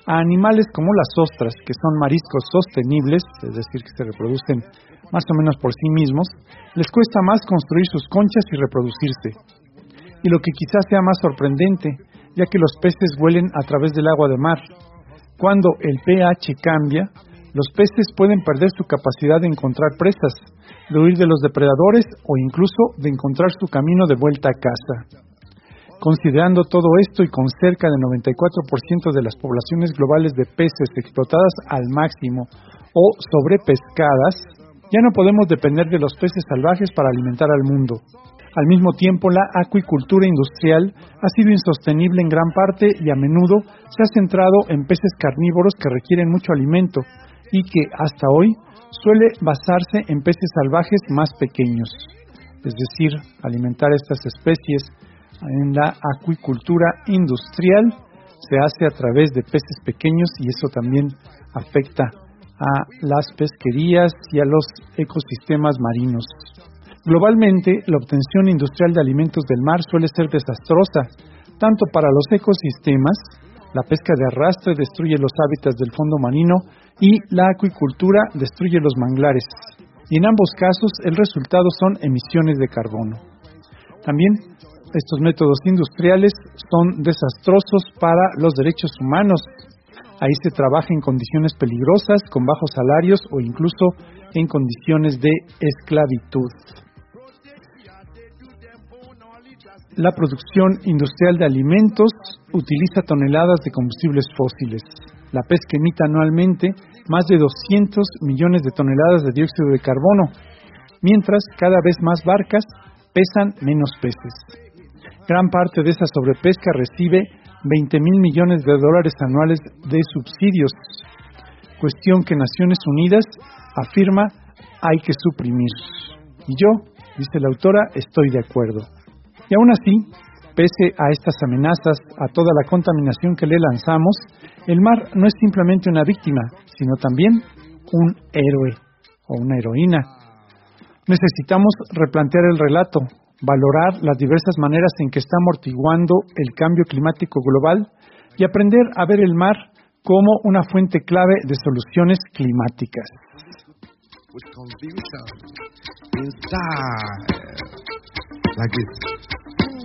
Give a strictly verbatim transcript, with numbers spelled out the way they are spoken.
A animales como las ostras, que son mariscos sostenibles, es decir, que se reproducen más o menos por sí mismos, les cuesta más construir sus conchas y reproducirse. Y lo que quizás sea más sorprendente, ya que los peces huelen a través del agua de mar. Cuando el pH cambia, los peces pueden perder su capacidad de encontrar presas, de huir de los depredadores o incluso de encontrar su camino de vuelta a casa. Considerando todo esto y con cerca del noventa y cuatro por ciento de las poblaciones globales de peces explotadas al máximo o sobrepescadas, ya no podemos depender de los peces salvajes para alimentar al mundo. Al mismo tiempo, la acuicultura industrial ha sido insostenible en gran parte y a menudo se ha centrado en peces carnívoros que requieren mucho alimento y que, hasta hoy, suele basarse en peces salvajes más pequeños. Es decir, alimentar estas especies en la acuicultura industrial se hace a través de peces pequeños y eso también afecta a las pesquerías y a los ecosistemas marinos. Globalmente, la obtención industrial de alimentos del mar suele ser desastrosa, tanto para los ecosistemas, la pesca de arrastre destruye los hábitats del fondo marino y la acuicultura destruye los manglares. Y en ambos casos, el resultado son emisiones de carbono. También, estos métodos industriales son desastrosos para los derechos humanos. Ahí se trabaja en condiciones peligrosas, con bajos salarios o incluso en condiciones de esclavitud. La producción industrial de alimentos utiliza toneladas de combustibles fósiles. La pesca emite anualmente más de doscientos millones de toneladas de dióxido de carbono, mientras cada vez más barcas pesan menos peces. Gran parte de esa sobrepesca recibe veinte mil millones de dólares anuales de subsidios, cuestión que Naciones Unidas afirma hay que suprimir. Y yo, dice la autora, estoy de acuerdo. Y aún así, pese a estas amenazas, a toda la contaminación que le lanzamos, el mar no es simplemente una víctima, sino también un héroe o una heroína. Necesitamos replantear el relato, valorar las diversas maneras en que está amortiguando el cambio climático global y aprender a ver el mar como una fuente clave de soluciones climáticas. With confusion inside, like it's